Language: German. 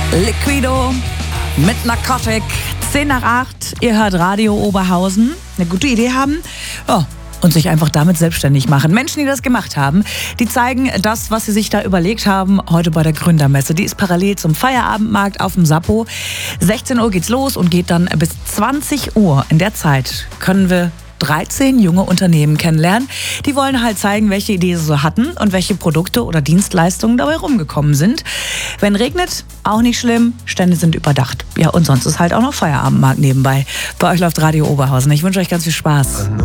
Liquido mit Narcotic. 10 nach 8. Ihr hört Radio Oberhausen. Eine gute Idee haben? Ja. Und sich einfach damit selbstständig machen. Menschen, die das gemacht haben, die zeigen das, was sie sich da überlegt haben, heute bei der Gründermesse. Die ist parallel zum Feierabendmarkt auf dem Sappo. 16 Uhr geht's los und geht dann bis 20 Uhr. In der Zeit können wir 13 junge Unternehmen kennenlernen. Die wollen halt zeigen, welche Ideen sie so hatten und welche Produkte oder Dienstleistungen dabei rumgekommen sind. Wenn regnet, auch nicht schlimm, Stände sind überdacht. Ja, und sonst ist halt auch noch Feierabendmarkt nebenbei. Bei euch läuft Radio Oberhausen. Ich wünsche euch ganz viel Spaß.